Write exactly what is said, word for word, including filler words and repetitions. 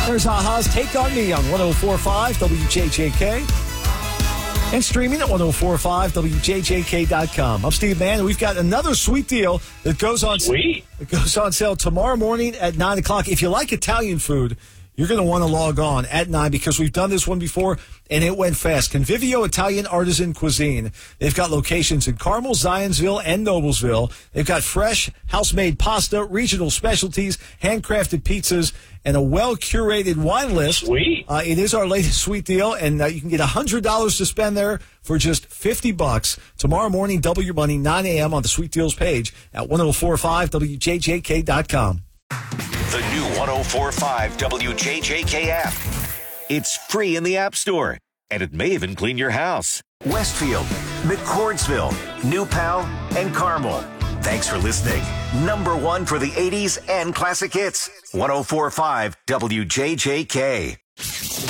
There's A-ha's Take On Me on one oh four point five W J J K. And streaming at ten forty-five W J J K dot com. I'm Steve Mann, and we've got another sweet deal that goes on, Sweet. It goes on sale tomorrow morning at nine o'clock. If you like Italian food, you're going to want to log on at nine because we've done this one before, and it went fast. Convivio Italian Artisan Cuisine. They've got locations in Carmel, Zionsville, and Noblesville. They've got fresh, house-made pasta, regional specialties, handcrafted pizzas, and a well-curated wine list. Sweet. Uh, it is our latest sweet deal, and uh, you can get one hundred dollars to spend there for just fifty bucks. Tomorrow morning, double your money, nine a.m. on the Sweet Deals page at ten forty-five W J J K dot com. The new ten forty-five W J J K app. It's free in the App Store, and it may even clean your house. Westfield, McCordsville, New Pal, and Carmel. Thanks for listening. Number one for the eighties and classic hits. ten forty-five W J J K.